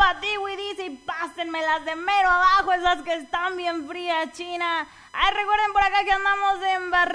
Tiwi dice, y pásenmelas de mero abajo, esas que están bien frías, China. Ay, recuerden por acá que andamos en